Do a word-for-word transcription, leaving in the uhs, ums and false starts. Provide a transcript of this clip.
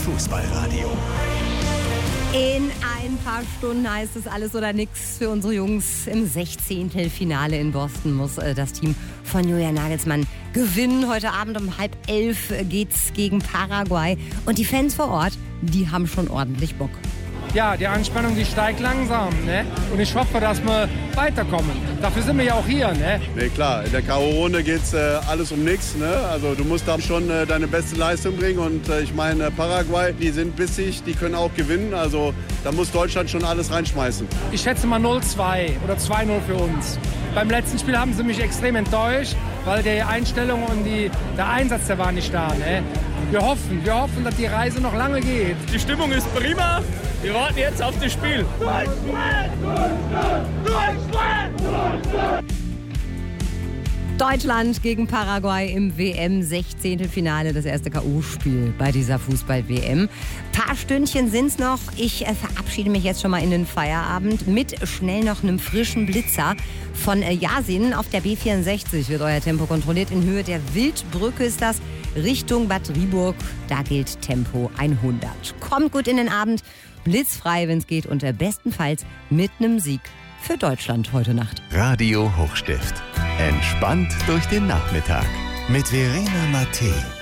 Fußballradio. In ein paar Stunden heißt es alles oder nix für unsere Jungs. Im Sechzehntelfinale in Boston muss äh, das Team von Julian Nagelsmann gewinnen. Heute Abend um halb elf geht's gegen Paraguay. Und die Fans vor Ort, die haben schon ordentlich Bock. Ja, die Anspannung, die steigt langsam, ne? Und ich hoffe, dass wir weiterkommen. Dafür sind wir ja auch hier, ne? Nee, klar, in der K O-Runde geht's äh, alles um nichts, ne? Also du musst da schon äh, deine beste Leistung bringen und äh, ich meine, Paraguay, die sind bissig, die können auch gewinnen, also da muss Deutschland schon alles reinschmeißen. Ich schätze mal null zwei oder zwei null für uns. Beim letzten Spiel haben sie mich extrem enttäuscht, weil die Einstellung und die, der Einsatz, der war nicht da, ne? Wir hoffen, wir hoffen, dass die Reise noch lange geht. Die Stimmung ist prima. Wir warten jetzt auf das Spiel. Deutschland! Deutschland! Deutschland! Deutschland gegen Paraguay im W M-Sechzehntelfinale, das erste K O-Spiel bei dieser Fußball-W M. Paar Stündchen sind's noch. Ich äh, verabschiede mich jetzt schon mal in den Feierabend mit schnell noch einem frischen Blitzer von äh, Yasin. Auf der B vierundsechzig wird euer Tempo kontrolliert. In Höhe der Wildbrücke ist das Richtung Bad Driburg. Da gilt Tempo hundert. Kommt gut in den Abend, blitzfrei, wenn es geht und äh, bestenfalls mit einem Sieg für Deutschland heute Nacht. Radio Hochstift. Entspannt durch den Nachmittag. Mit Verena Mattei.